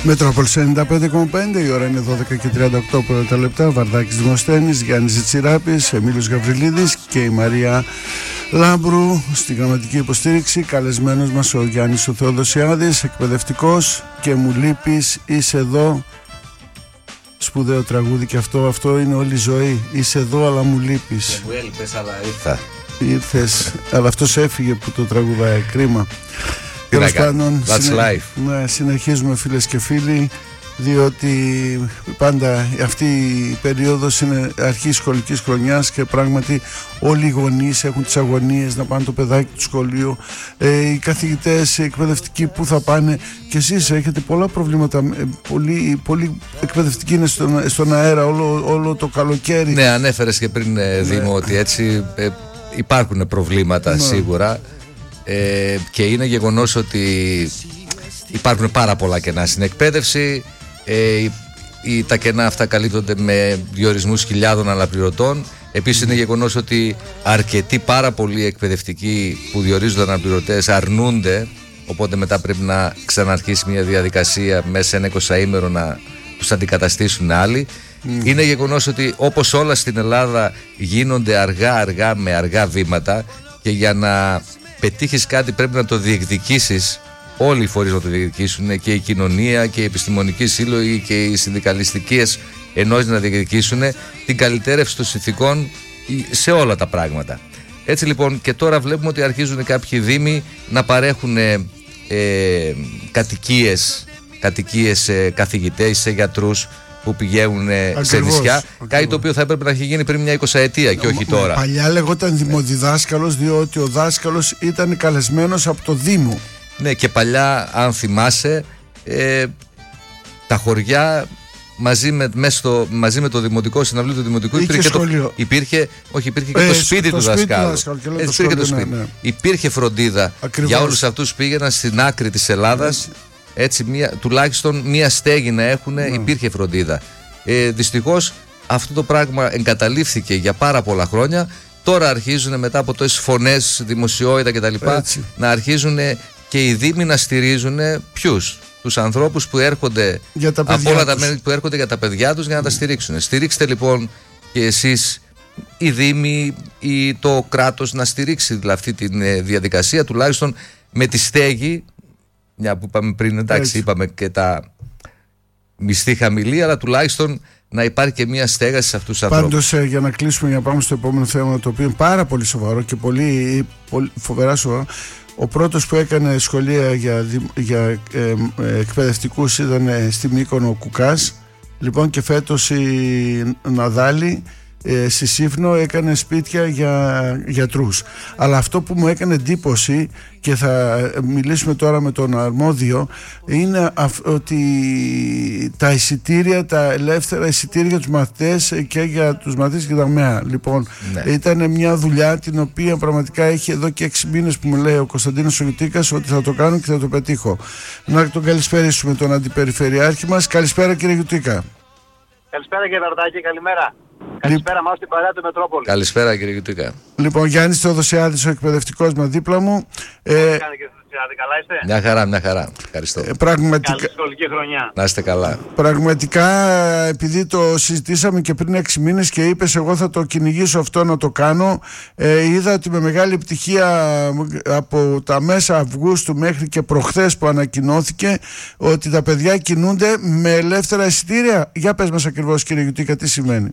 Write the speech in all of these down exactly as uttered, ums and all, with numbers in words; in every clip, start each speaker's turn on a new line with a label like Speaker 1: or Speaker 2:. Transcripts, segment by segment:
Speaker 1: Μετρόπολης ενενήντα πέντε κόμμα πέντε, η ώρα είναι δώδεκα και τριάντα οκτώ πρώτα λεπτά. Βαρδάκης Δημοσθένης, Γιάννης Ζητσιράπης, Εμίλιος Γαβριλίδης και η Μαρία Λάμπρου στην γραμματική υποστήριξη. Καλεσμένος μας ο Γιάννης ο Θεοδοσιάδης, εκπαιδευτικός. Και μου λείπεις, είσαι εδώ. Σπουδαίο τραγούδι και αυτό, αυτό είναι όλη η ζωή. Είσαι εδώ αλλά μου λείπεις.
Speaker 2: Και μου έλειπες αλλά ήρθα.
Speaker 1: Ήρθες, αλλά αυτός έφυγε που το τραγουδάει, κρίμα.
Speaker 2: Τέλος πάντων, That's συνε... life.
Speaker 1: Ναι, συνεχίζουμε φίλες και φίλοι, διότι πάντα αυτή η περίοδος είναι αρχή σχολικής χρονιάς και πράγματι όλοι οι γονείς έχουν τις αγωνίες να πάνε το παιδάκι του σχολείου, ε, οι καθηγητές, οι εκπαιδευτικοί που θα πάνε, και εσείς έχετε πολλά προβλήματα, ε, πολύ, πολύ εκπαιδευτικοί είναι στον, στον αέρα όλο, όλο το καλοκαίρι.
Speaker 2: Ναι, ανέφερες και πριν, ε, Δήμο, ναι, ότι έτσι ε, υπάρχουν προβλήματα, ναι, σίγουρα. Ε, και είναι γεγονός ότι υπάρχουν πάρα πολλά κενά στην εκπαίδευση. ε, οι, τα κενά αυτά καλύπτονται με διορισμούς χιλιάδων αναπληρωτών. Επίσης είναι γεγονός ότι αρκετοί πάρα πολλοί εκπαιδευτικοί που διορίζονται αναπληρωτές αρνούνται, οπότε μετά πρέπει να ξαναρχίσει μια διαδικασία μέσα σε ένα εικοσαήμερο να τους αντικαταστήσουν άλλοι. Mm. Είναι γεγονός ότι όπως όλα στην Ελλάδα γίνονται αργά αργά με αργά βήματα, και για να πετύχεις κάτι πρέπει να το διεκδικήσεις. Όλοι οι φορείς να το διεκδικήσουν, και η κοινωνία και οι επιστημονικοί σύλλογοι και οι συνδικαλιστικές ενώσεις να διεκδικήσουν την καλυτέρευση των συνθηκών σε όλα τα πράγματα. Έτσι λοιπόν, και τώρα βλέπουμε ότι αρχίζουν κάποιοι δήμοι να παρέχουν ε, κατοικίες, κατοικίες σε καθηγητές, σε γιατρούς που πηγαίνουν ακριβώς, σε νησιά. Ακριβώς. Κάτι το οποίο θα έπρεπε να έχει γίνει πριν μια εικοσαετία και όχι τώρα.
Speaker 1: Παλιά λεγόταν δημοδιδάσκαλος, διότι ο δάσκαλος ήταν καλεσμένος από το Δήμο.
Speaker 2: Ναι, και παλιά, αν θυμάσαι, ε, τα χωριά μαζί με, στο, μαζί με το δημοτικό συναυλίο του δημοτικού υπήρχε, το, υπήρχε, όχι, υπήρχε και ε, το σπίτι το του δασκάλου. Ε, υπήρχε, το σπίτι. Ναι, ναι. Υπήρχε φροντίδα. Ακριβώς. Για όλους αυτούς που πήγαιναν στην άκρη της Ελλάδας. Έτσι, μία, τουλάχιστον μία στέγη να έχουν, ναι, υπήρχε φροντίδα. Ε, δυστυχώς αυτό το πράγμα εγκαταλείφθηκε για πάρα πολλά χρόνια. Τώρα αρχίζουν, μετά από τόσες φωνές, δημοσιότητα κτλ., να αρχίζουν και οι δήμοι να στηρίζουν ποιους? Τους ανθρώπους που έρχονται από όλα τα μέρη που έρχονται για τα παιδιά τους για να τα στηρίξουν. Στηρίξτε λοιπόν και εσείς, οι δήμοι ή το κράτος, να στηρίξει δηλαδή αυτή τη διαδικασία, τουλάχιστον με τη στέγη. Μια που είπαμε πριν, εντάξει, έτσι, είπαμε και τα μισθή χαμηλή, αλλά τουλάχιστον να υπάρχει και μια στέγαση σε αυτούς τους ανθρώπους.
Speaker 1: Πάντως, ε, για να κλείσουμε, για να πάμε στο επόμενο θέμα, το οποίο είναι πάρα πολύ σοβαρό και πολύ, πολύ φοβερά σοβαρό. Ο πρώτος που έκανε σχολεία για, για ε, ε, εκπαιδευτικούς ήταν ε, στη Μύκονο ο Κουκάς. Λοιπόν, και φέτος η Ναδάλη ε, στη Σύφνο έκανε σπίτια για γιατρούς. Αλλά αυτό που μου έκανε εντύπωση, και θα μιλήσουμε τώρα με τον αρμόδιο, είναι ότι τα εισιτήρια, τα ελεύθερα εισιτήρια για τους μαθητές και για τους μαθητές και τα ΜΕΑ. Λοιπόν, ναι, ήταν μια δουλειά την οποία πραγματικά έχει εδώ και έξι μήνες που μου λέει ο Κωνσταντίνος Γιουτίκας ότι θα το κάνω και θα το πετύχω. Να τον καλησπέρισουμε τον αντιπεριφερειάρχη μας. Καλησπέρα κύριε Γιουτίκα.
Speaker 3: Καλησπέρα κύριε Βαρδάκη, καλημέρα. Καλησπέρα μας στην παρέα του Μετρόπολη.
Speaker 2: Καλησπέρα κύριε Γιουτίκα.
Speaker 1: Λοιπόν, Γιάννης Θεοδοσιάδης, ο εκπαιδευτικός μας δίπλα μου.
Speaker 3: Τι ε, κάνει κύριε Θεοδοσιάδη, καλά είστε?
Speaker 2: Μια χαρά, μια χαρά. Ευχαριστώ.
Speaker 1: Ε, πραγματικά...
Speaker 3: Καλή σχολική χρονιά.
Speaker 2: Να είστε καλά.
Speaker 1: Πραγματικά, επειδή το συζητήσαμε και πριν έξι μήνες και είπες εγώ θα το κυνηγήσω αυτό να το κάνω, ε, είδα ότι με μεγάλη επιτυχία από τα μέσα Αυγούστου μέχρι και προχθές που ανακοινώθηκε ότι τα παιδιά κινούνται με ελεύθερα εισιτήρια. Για πες μας ακριβώς κύριε Γιουτίκα, τι σημαίνει?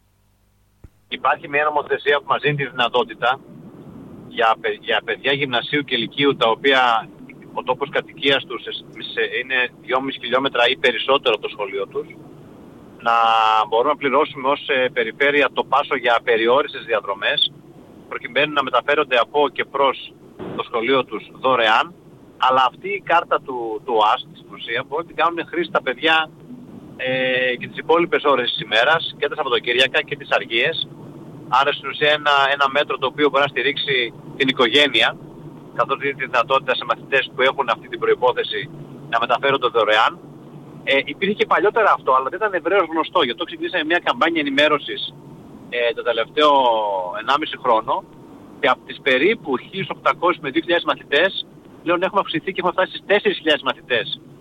Speaker 3: Υπάρχει μια νομοθεσία που μας δίνει τη δυνατότητα για, για παιδιά γυμνασίου και λυκείου, τα οποία ο τόπος κατοικίας τους είναι δυόμισι χιλιόμετρα ή περισσότερο από το σχολείο τους, να μπορούμε να πληρώσουμε ως περιφέρεια το πάσο για απεριόριστες διαδρομές, προκειμένου να μεταφέρονται από και προς το σχολείο τους δωρεάν, αλλά αυτή η κάρτα του, του ΟΑΣΤ στην ουσία μπορεί να την κάνουν χρήση τα παιδιά ε, και τις υπόλοιπες ώρες της ημέρας και τα Σαββατοκύριακα και τις αργίες. Άρα στην ουσία ένα, ένα μέτρο το οποίο μπορεί να στηρίξει την οικογένεια, καθώς δίνει τη δυνατότητα σε μαθητές που έχουν αυτή την προϋπόθεση να μεταφέρονται δωρεάν. Ε, υπήρχε και παλιότερα αυτό, αλλά δεν ήταν ευρέως γνωστό, γιατί το ξεκινήσαμε μια καμπάνια ενημέρωσης ε, το τελευταίο ενάμιση χρόνο, και από τις περίπου χίλια οκτακόσιους με δύο χιλιάδες μαθητές πλέον έχουμε αυξηθεί και έχουμε φτάσει στις τέσσερις χιλιάδες μαθητές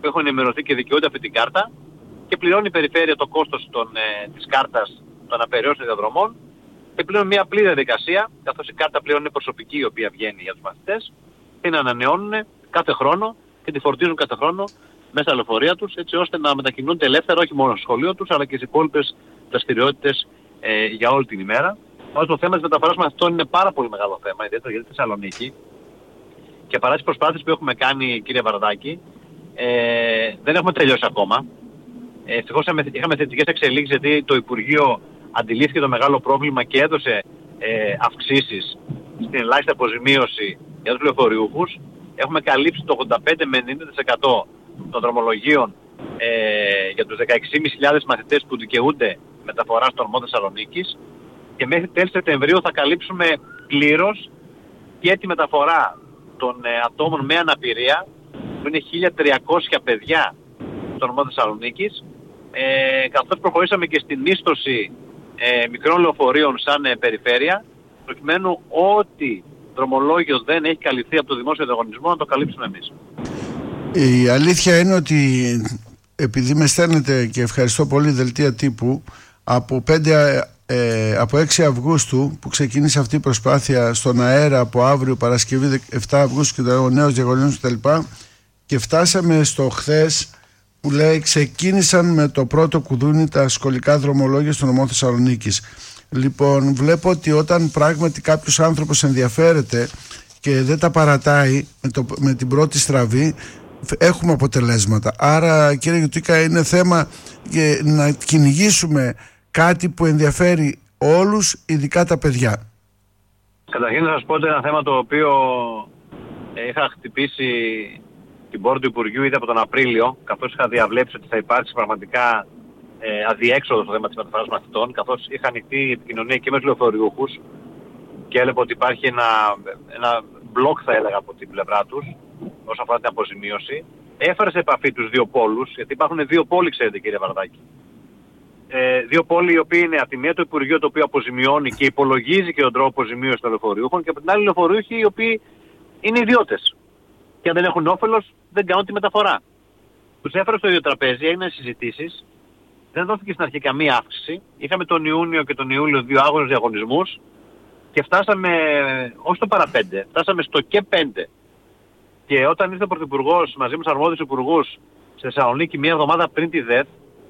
Speaker 3: που έχουν ενημερωθεί και δικαιούνται αυτή την κάρτα και πληρώνει η περιφέρεια το κόστος των, ε, της κάρτας των απεραιώσεων διαδρομών και πλέον μια απλή διαδικασία, καθώς η κάρτα πλέον είναι προσωπική η οποία βγαίνει για τους μαθητές, την ανανεώνουν κάθε χρόνο και τη φορτίζουν κάθε χρόνο μέσα στα λεωφορεία τους, έτσι ώστε να μετακινούνται ελεύθερα όχι μόνο στο σχολείο τους αλλά και στις υπόλοιπες δραστηριότητες ε, για όλη την ημέρα. Όμως το θέμα της μεταφοράς μαθητών είναι πάρα πολύ μεγάλο θέμα, ιδιαίτερα για τη Θεσσαλονίκη. Και παρά τις προσπάθειες που έχουμε κάνει, κύριε Βαρδάκη, ε, δεν έχουμε τελειώσει ακόμα. Ε, ευτυχώς είχαμε θετικές εξελίξεις, γιατί το Υπουργείο αντιλήφθηκε το μεγάλο πρόβλημα και έδωσε ε, αυξήσεις στην ελάχιστη αποζημίωση για τους λεωφορειούχους. Έχουμε καλύψει το ογδόντα πέντε με ενενήντα τοις εκατό των δρομολογίων ε, για τους δεκαέξι χιλιάδες πεντακόσιους μαθητές που δικαιούνται μεταφορά στο νομό Θεσσαλονίκης και μέχρι τέλη Σεπτεμβρίου θα καλύψουμε πλήρως και τη μεταφορά των ε, ατόμων με αναπηρία, που είναι χίλια τριακόσια παιδιά στο νομό Θεσσαλονίκης, ε, καθώς προχωρήσαμε και στην μίσθωση ε, μικρών λεωφορείων σαν ε, περιφέρεια, προκειμένου ό,τι δρομολόγιο δεν έχει καλυφθεί από το δημόσιο διαγωνισμό να το καλύψουμε εμείς.
Speaker 1: Η αλήθεια είναι ότι επειδή με στέλνετε, και ευχαριστώ πολύ, δελτία τύπου, από, πέντε, ε, από έξι Αυγούστου που ξεκίνησε αυτή η προσπάθεια στον αέρα, από αύριο Παρασκευή επτά Αυγούστου και ο νέος διαγωνισμός κτλ. Και φτάσαμε στο χθες που λέει ξεκίνησαν με το πρώτο κουδούνι τα σχολικά δρομολόγια στο νομό Θεσσαλονίκης. Λοιπόν, βλέπω ότι όταν πράγματι κάποιος άνθρωπος ενδιαφέρεται και δεν τα παρατάει με, το, με την πρώτη στραβή, έχουμε αποτελέσματα. Άρα, κύριε Γιουτίκα, είναι θέμα και να κυνηγήσουμε κάτι που ενδιαφέρει όλους, ειδικά τα παιδιά.
Speaker 3: Καταρχήν να σας πω ότι ένα θέμα το οποίο είχα χτυπήσει την πόρτα του Υπουργείου ήδη από τον Απρίλιο, καθώς είχα διαβλέψει ότι θα υπάρξει πραγματικά ε, αδιέξοδο στο θέμα της μεταφοράς μαθητών, καθώς είχα ανοιχτεί η επικοινωνία και με τους λεωφορειούχους και έλεγα ότι υπάρχει ένα, ένα μπλοκ, θα έλεγα, από την πλευρά τους όσον αφορά την αποζημίωση. Έφερε σε επαφή τους δύο πόλους, γιατί υπάρχουν δύο πόλοι, ξέρετε, κύριε Βαρδάκη. Ε, δύο πόλοι οι οποίοι είναι από τη μία το Υπουργείο, το οποίο αποζημιώνει και υπολογίζει και τον τρόπο αποζημίωσης των λεωφορείουχων, και από την άλλη λεωφορείουχοι οι οποίοι είναι ιδιώτες. Και αν δεν έχουν όφελος, δεν κάνουν τη μεταφορά. Τους έφερε στο ίδιο τραπέζι, έγιναν συζητήσεις. Δεν δόθηκε στην αρχή καμία αύξηση. Είχαμε τον Ιούνιο και τον Ιούλιο δύο άγωνες διαγωνισμούς και φτάσαμε, όχι στο παραπέντε, φτάσαμε στο και πέντε. Και όταν ήρθε ο Πρωθυπουργός μαζί με τους αρμόδιους υπουργούς στη Θεσσαλονίκη μία εβδομάδα πριν τη ΔΕΘ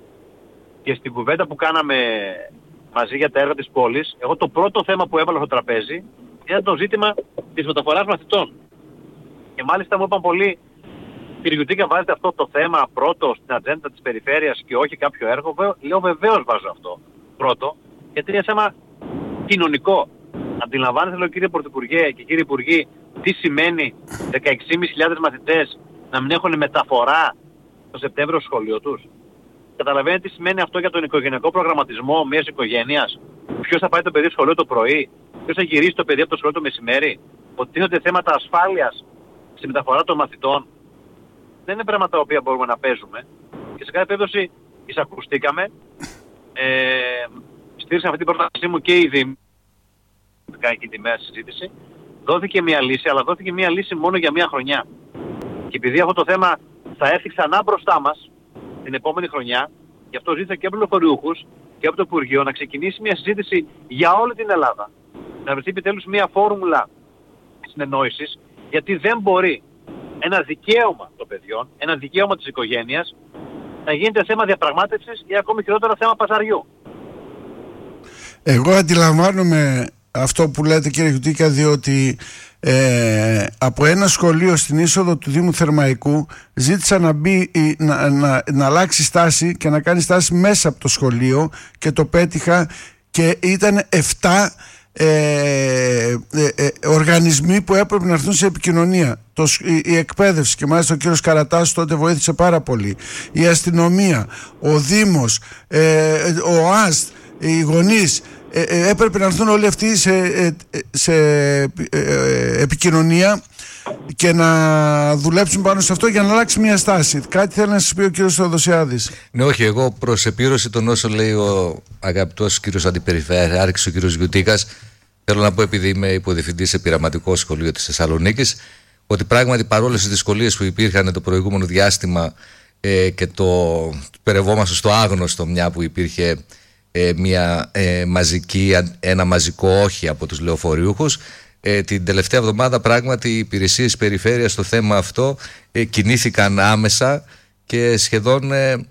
Speaker 3: και στην κουβέντα που κάναμε μαζί για τα έργα της πόλης, εγώ το πρώτο θέμα που έβαλα στο τραπέζι ήταν το ζήτημα της μεταφοράς μαθητών. Και μάλιστα μου είπαν πολλοί, κύριε Γιουτίκα, βάζετε αυτό το θέμα πρώτο στην ατζέντα της περιφέρειας και όχι κάποιο έργο? Λέω βεβαίως βάζω αυτό πρώτο, γιατί είναι θέμα κοινωνικό. Αντιλαμβάνεστε, λέω, κύριε Πρωθυπουργέ και κύριοι Υπουργοί, τι σημαίνει δεκαέξι χιλιάδες πεντακόσιους μαθητές να μην έχουν μεταφορά το Σεπτέμβριο στο σχολείο τους? Καταλαβαίνετε τι σημαίνει αυτό για τον οικογενειακό προγραμματισμό μιας οικογένειας? Ποιος θα πάει το παιδί στο σχολείο το πρωί, ποιος θα γυρίσει το παιδί από το σχολείο το μεσημέρι? Ότι τίθενται θέματα ασφάλειας στη μεταφορά των μαθητών. Δεν είναι πράγματα τα οποία μπορούμε να παίζουμε. Και σε κάθε περίπτωση εισακουστήκαμε. Ε, στήριξαν αυτή την πρότασή μου και οι Δήμοι. Κάνει και τη μέρα συζήτηση. Δόθηκε μια λύση, αλλά δόθηκε μια λύση μόνο για μια χρονιά. Και επειδή αυτό το θέμα θα έρθει ξανά μπροστά μας την επόμενη χρονιά, γι' αυτό ζήτησα και από τους λεωφορειούχους και από το Υπουργείο να ξεκινήσει μια συζήτηση για όλη την Ελλάδα. Να βρεθεί επιτέλους μια φόρμουλα συνεννόησης, γιατί δεν μπορεί ένα δικαίωμα των παιδιών, ένα δικαίωμα της οικογένειας, να γίνεται θέμα διαπραγμάτευσης ή ακόμη χειρότερα θέμα παζαριού.
Speaker 1: Εγώ αντιλαμβάνομαι αυτό που λέτε, κύριε Γιουτίκα, διότι ε, από ένα σχολείο στην είσοδο του Δήμου Θερμαϊκού ζήτησα να, μπει, να, να, να αλλάξει στάση και να κάνει στάση μέσα από το σχολείο και το πέτυχα, και ήταν εφτά Ε, ε, ε, οργανισμοί που έπρεπε να έρθουν σε επικοινωνία. Το, η, η εκπαίδευση, και μάλιστα ο κύριος Καρατάς τότε βοήθησε πάρα πολύ, η αστυνομία, ο Δήμος, ε, ο ΑΣΤ, οι γονείς, ε, ε, έπρεπε να έρθουν όλοι αυτοί σε, ε, σε ε, ε, επικοινωνία και να δουλέψουν πάνω σε αυτό για να αλλάξει μια στάση. Κάτι θέλει να σας πει ο κύριος Θεοδοσιάδης?
Speaker 2: Ναι, όχι, εγώ προς επίρρωση των όσων λέει ο αγαπητός κύριος Αντιπεριφερειάρχης, ο κύριος Γιουτίκας, θέλω να πω, επειδή είμαι υποδιευθυντής σε πειραματικό σχολείο της Θεσσαλονίκης, ότι πράγματι παρόλες τις δυσκολίες που υπήρχαν το προηγούμενο διάστημα ε, και το περευόμαστε στο άγνωστο, μια που υπήρχε ε, μια ε, μαζική, ένα μαζικό όχι από τους λεωφορείουχους, ε, την τελευταία εβδομάδα πράγματι οι υπηρεσίες περιφέρειας στο θέμα αυτό ε, κινήθηκαν άμεσα και σχεδόν ε,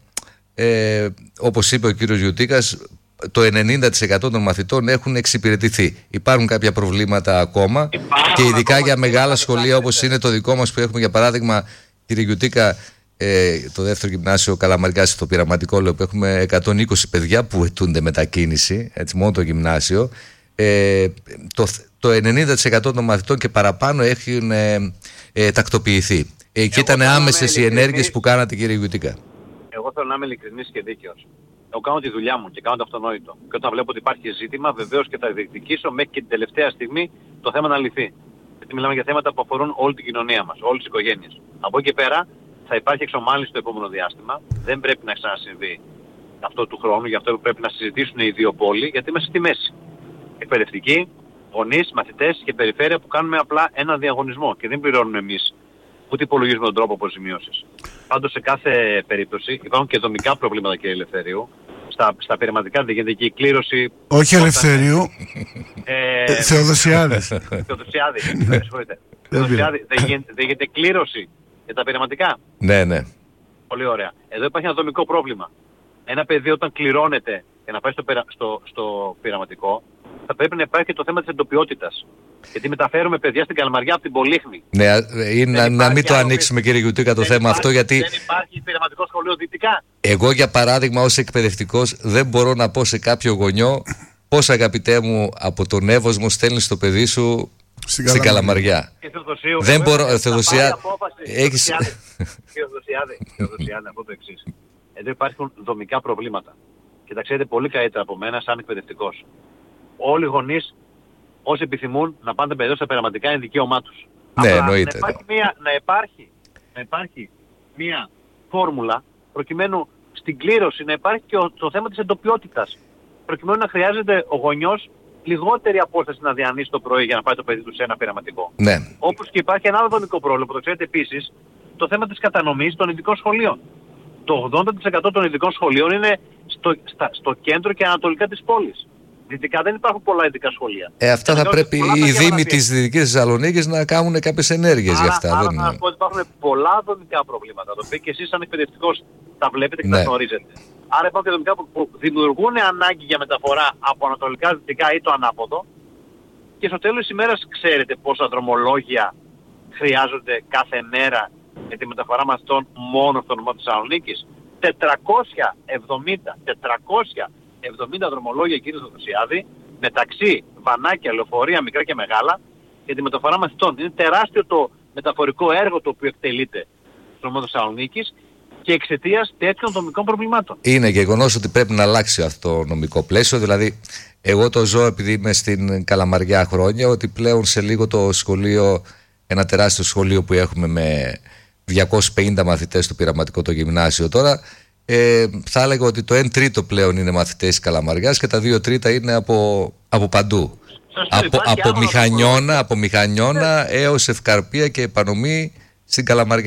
Speaker 2: ε, όπως είπε ο κύριος Γιουτίκας, το ενενήντα τοις εκατό των μαθητών έχουν εξυπηρετηθεί. Υπάρχουν κάποια προβλήματα ακόμα. Υπάρχουν και ειδικά ακόμα για μεγάλα σχολεία όπως είναι το δικό μας που έχουμε, για παράδειγμα, κύριε Γιουτίκα, ε, το δεύτερο γυμνάσιο Καλαμαριάς, στο πειραματικό λέω, που έχουμε εκατόν είκοσι παιδιά που αιτούνται μετακίνηση, έτσι, μόνο το γυμνάσιο. Ε, το, το ενενήντα τοις εκατό των μαθητών και παραπάνω έχουν ε, ε, τακτοποιηθεί. Ε, και ήταν άμεσες οι ενέργειες που κάνατε, κύριε Γιουτίκα.
Speaker 3: Εγώ θέλω να είμαι ειλικρινής και δίκαιος. Εγώ κάνω τη δουλειά μου και κάνω το αυτονόητο. Και όταν βλέπω ότι υπάρχει ζήτημα, βεβαίως και θα διεκδικήσω μέχρι και την τελευταία στιγμή το θέμα να λυθεί. Γιατί μιλάμε για θέματα που αφορούν όλη την κοινωνία μας, όλες τις οικογένειες. Από εκεί πέρα θα υπάρχει εξομάλυνση το επόμενο διάστημα. Δεν πρέπει να ξανασυμβεί αυτό του χρόνου, γι' αυτό πρέπει να συζητήσουν οι δύο πόλοι, γιατί είμαστε στη μέση. Εκπαιδευτικοί, γονείς, μαθητές και περιφέρεια που κάνουμε απλά ένα διαγωνισμό και δεν πληρώνουμε εμείς, ούτε υπολογίζουμε τον τρόπο αποζημίωσης. Πάντως σε κάθε περίπτωση υπάρχουν και δομικά προβλήματα, κύριε Ελευθερίου. Στα, στα πειραματικά δεν γίνεται και η κλήρωση.
Speaker 1: Όχι όταν... Ελευθερίου. Ε, Θεοδοσιάδη.
Speaker 3: Θεοδοσιάδη. Δεν συγχωρείτε. Θεοδοσιάδη. Δεν γίνεται, δεν γίνεται κλήρωση για τα πειραματικά.
Speaker 2: Ναι, ναι.
Speaker 3: Πολύ ωραία. Εδώ υπάρχει ένα δομικό πρόβλημα. Ένα παιδί όταν κληρώνεται για να πάει στο, στο, στο πειραματικό, θα πρέπει να υπάρχει και το θέμα της εντοπιότητας. Γιατί μεταφέρουμε παιδιά στην Καλαμαριά από την Πολύχνη.
Speaker 2: Ναι, να, να μην το ανοίξουμε, κύριε Γιουτίκα, το θέμα
Speaker 3: υπάρχει,
Speaker 2: αυτό, γιατί
Speaker 3: δεν υπάρχει πειραματικό σχολείο δυτικά.
Speaker 2: Εγώ, για παράδειγμα, ως εκπαιδευτικός, δεν μπορώ να πω σε κάποιο γονιό πώς, αγαπητέ μου, από τον Εύωσμο στέλνεις το παιδί σου στην, στην Καλαμαριά.
Speaker 3: Και Θεοδοσίου.
Speaker 2: Δεν μπορώ, Θεοδοσιά. Έχεις...
Speaker 3: Θεοδοσιάδη, αυτό το εξής. Εδώ υπάρχουν δομικά προβλήματα. Και τα ξέρετε πολύ καλύτερα από μένα σαν εκπαιδευτικός. Όλοι οι γονείς, όσοι επιθυμούν να πάνε παιδιά στα πειραματικά, είναι δικαίωμά τους.
Speaker 2: Ναι, εννοείται.
Speaker 3: Να υπάρχει, μια, να, υπάρχει, να υπάρχει μια φόρμουλα προκειμένου στην κλήρωση να υπάρχει και ο, το θέμα της εντοπιότητας. Προκειμένου να χρειάζεται ο γονιός λιγότερη απόσταση να διανύσει το πρωί για να πάει το παιδί του σε ένα πειραματικό.
Speaker 2: Ναι.
Speaker 3: Όπως και υπάρχει ένα άλλο δομικό πρόβλημα που το ξέρετε επίσης, το θέμα της κατανομής των ειδικών σχολείων. Το ογδόντα τοις εκατό των ειδικών σχολείων είναι στο, στα, στο κέντρο και ανατολικά της πόλης. Δυτικά δεν υπάρχουν πολλά ειδικά σχολεία.
Speaker 2: Ε, αυτά θα πρέπει οι δήμοι της Δυτικής Θεσσαλονίκης να κάνουν κάποιες ενέργειες για αυτά.
Speaker 3: Άρα
Speaker 2: δεν...
Speaker 3: θα σας πω ότι υπάρχουν πολλά δομικά προβλήματα, το οποίο και εσείς σαν εκπαιδευτικός τα βλέπετε και ναι. τα γνωρίζετε. Άρα υπάρχουν και δομικά που δημιουργούν ανάγκη για μεταφορά από ανατολικά δυτικά ή το ανάποδο. Και στο τέλος της ημέρας ξέρετε πόσα δρομολόγια χρειάζονται κάθε μέρα για τη μεταφορά μαθητών μόνο στο νομό της Θεσσαλονίκης. τετρακόσια εβδομήντα δρομολόγια, κύριε Θεοδοσιάδη, μεταξύ βανάκια, λεωφορεία, μικρά και μεγάλα, για τη μεταφορά μαθητών. Είναι τεράστιο το μεταφορικό έργο το οποίο εκτελείται στο νομό της Θεσσαλονίκης και εξαιτίας τέτοιων δομικών προβλημάτων.
Speaker 2: Είναι γεγονός ότι πρέπει να αλλάξει αυτό το νομικό πλαίσιο. Δηλαδή, εγώ το ζω επειδή είμαι στην Καλαμαριά χρόνια, ότι πλέον σε λίγο το σχολείο, ένα τεράστιο σχολείο που έχουμε με διακόσιους πενήντα μαθητές στο πειραματικό το γυμνάσιο τώρα, ε, θα έλεγα ότι το ένα τρίτο πλέον είναι μαθητές της Καλαμαριάς και τα δύο τρίτα είναι από, από παντού. Από, από, μηχανιώνα, από Μηχανιώνα έως Ευκαρπία και Επανομή στην Καλαμαριά.